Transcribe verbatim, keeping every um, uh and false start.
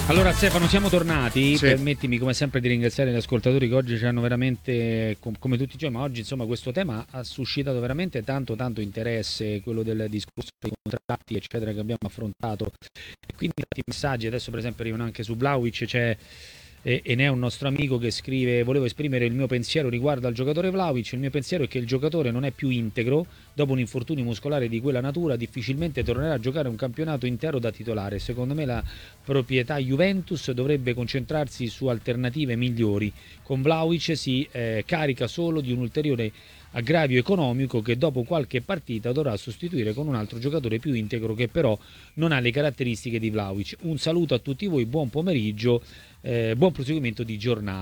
Allora Stefano, siamo tornati. Sì. Permettimi come sempre di ringraziare gli ascoltatori che oggi ci hanno veramente, com- come tutti i giorni, ma oggi insomma questo tema ha suscitato veramente tanto tanto interesse, quello del discorso dei contratti eccetera che abbiamo affrontato, e quindi tanti messaggi. Adesso per esempio arrivano anche su Vlahovic, c'è e, e ne è un nostro amico che scrive: volevo esprimere il mio pensiero riguardo al giocatore Vlahovic. Il mio pensiero è che il giocatore non è più integro. Dopo un infortunio muscolare di quella natura difficilmente tornerà a giocare un campionato intero da titolare. Secondo me la proprietà Juventus dovrebbe concentrarsi su alternative migliori. Con Vlahovic si eh, carica solo di un ulteriore aggravio economico che dopo qualche partita dovrà sostituire con un altro giocatore più integro che però non ha le caratteristiche di Vlahovic. Un saluto a tutti voi, buon pomeriggio, eh, buon proseguimento di giornata.